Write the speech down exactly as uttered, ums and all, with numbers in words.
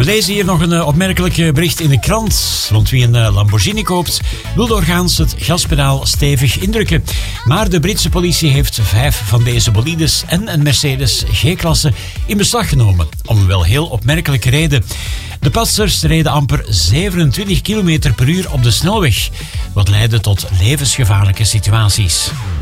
lezen hier nog een uh, opmerkelijk bericht in de krant. Want wie een uh, Lamborghini koopt, wil doorgaans het gaspedaal stevig indrukken. Maar de Britse politie heeft vijf van deze bolides en een Mercedes G-klasse in beslag genomen. Om een wel heel opmerkelijke reden. De passers reden amper zevenentwintig kilometer per uur op de snelweg. Wat leidde tot levensgevaarlijke situaties.